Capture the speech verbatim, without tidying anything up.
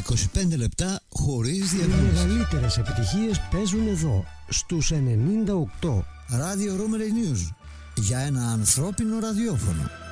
είκοσι πέντε λεπτά χωρίς Οι διαφημίσεις. μεγαλύτερες επιτυχίες παίζουν εδώ, στους ενενήντα οκτώ. Radio Romery News, για ένα ανθρώπινο ραδιόφωνο.